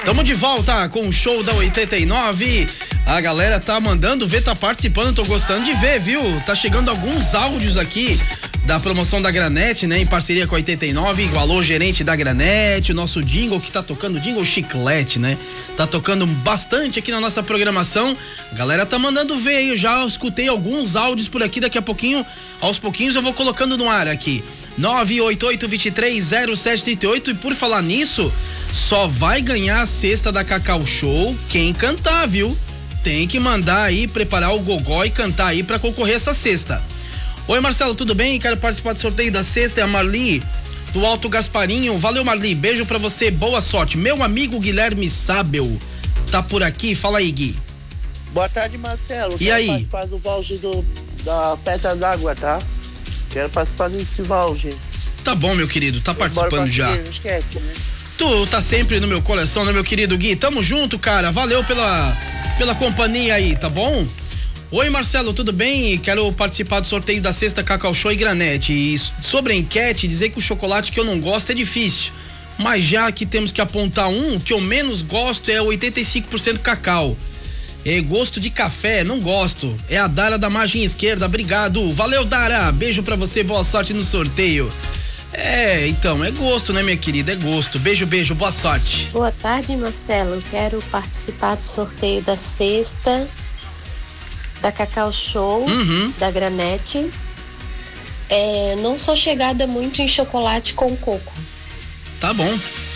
Tamo de volta com o show da 89. A galera tá mandando ver, tá participando, tô gostando de ver, viu? Tá chegando alguns áudios aqui da promoção da Granete, né? Em parceria com a 89, igualou o gerente da Granete, o nosso jingle que tá tocando, jingle chiclete, né? Tá tocando bastante aqui na nossa programação. A galera tá mandando ver aí, eu já escutei alguns áudios por aqui, daqui a pouquinho, aos pouquinhos eu vou colocando no ar aqui. 988-230738. E por falar nisso, só vai ganhar a cesta da Cacau Show quem cantar, viu? Tem que mandar aí, preparar o gogó e cantar aí pra concorrer essa cesta. Oi, Marcelo, tudo bem? Quero participar do sorteio da cesta, é a Marli do Alto Gasparinho. Valeu, Marli, beijo pra você, boa sorte. Meu amigo Guilherme Sábel tá por aqui, fala aí, Gui. Boa tarde, Marcelo. E aí? Quero participar do voucher da Pedra d'Água, tá? Quero participar desse voucher. Tá bom, meu querido, tá participando já. Não esquece, né? Tu tá sempre no meu coração, né, meu querido Gui? Tamo junto, cara. Valeu pela companhia aí, tá bom? Oi, Marcelo, tudo bem? Quero participar do sorteio da cesta Cacau Show e Granete. E sobre a enquete, dizer que o chocolate que eu não gosto é difícil. Mas já que temos que apontar um, o que eu menos gosto é 85% cacau. É gosto de café, não gosto. É a Dara da margem esquerda, obrigado. Valeu, Dara, beijo pra você, boa sorte no sorteio. Então, é gosto, né, minha querida? É gosto. Beijo, beijo, boa sorte. Boa tarde, Marcelo. Quero participar do sorteio da cesta da Cacau Show, da Granete. Não sou chegada muito em chocolate com coco. Tá bom.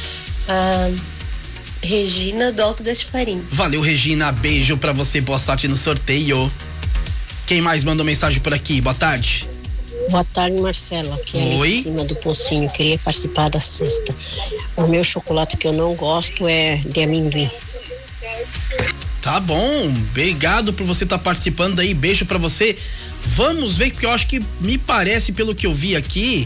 Regina do Alto Gasparim. Valeu, Regina, beijo pra você, boa sorte no sorteio. Quem mais mandou mensagem por aqui? Boa tarde. Boa tarde, Marcelo. Aqui é ali em cima do Pocinho. Queria participar da cesta. O meu chocolate que eu não gosto é de amendoim. Tá bom, obrigado por você estar participando aí, beijo pra você. Vamos ver, porque eu acho que me parece, pelo que eu vi aqui,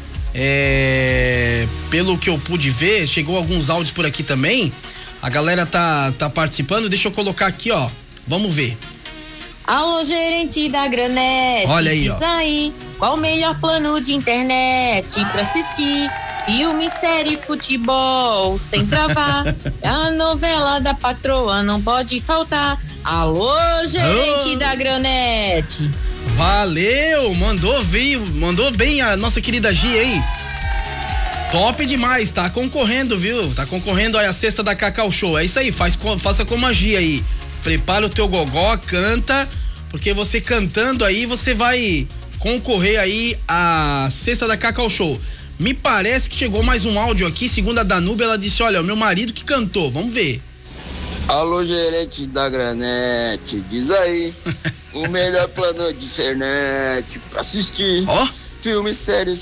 pelo que eu pude ver, chegou alguns áudios por aqui também. A galera tá participando, deixa eu colocar aqui, ó. Vamos ver. Alô, gerente da Granete. Olha aí, diz aí, qual o melhor plano de internet pra assistir filme, série, futebol, sem travar. A novela da patroa não pode faltar. Alô, gerente da Granete. Valeu, mandou bem a nossa querida Gia aí. Top demais, tá concorrendo, viu? Tá concorrendo aí a cesta da Cacau Show. É isso aí, faça como a Gia aí. Prepara o teu gogó, canta, porque você cantando aí, você vai concorrer aí a cesta da Cacau Show. Me parece que chegou mais um áudio aqui, segundo a Danúbia, ela disse, olha, o meu marido que cantou, vamos ver. Alô, gerente da Granete, diz aí, o melhor plano de internet pra assistir filmes, séries,